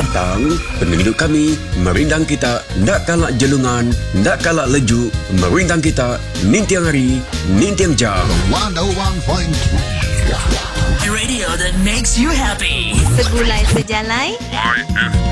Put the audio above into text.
bintang, penduduk kami merindang kita, ndak kalak jelungan, ndak kalak lejuk, merindang kita, nintiang hari, nintiang jam. 101.3 Radio that makes you happy. Segulai sejalai